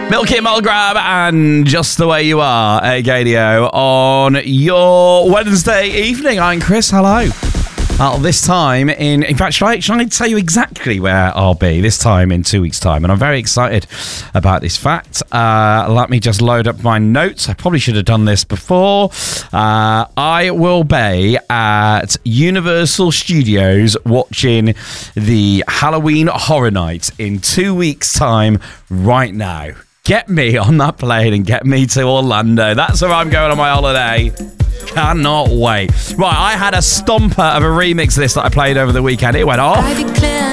Milky and Mulgrab and Just the Way You Are at Gadio on your Wednesday evening. I'm Chris. Hello. This time in fact, should I tell you exactly where I'll be this time in 2 weeks' time? And I'm very excited about this fact. Let me just load up my notes. I probably should have done this before. I will be at Universal Studios watching the Halloween Horror Nights in 2 weeks' time right now. Get me on that plane and get me to Orlando. That's where I'm going on my holiday. Cannot wait. Right, I had a stomper of a remix of this that I played over the weekend. It went off.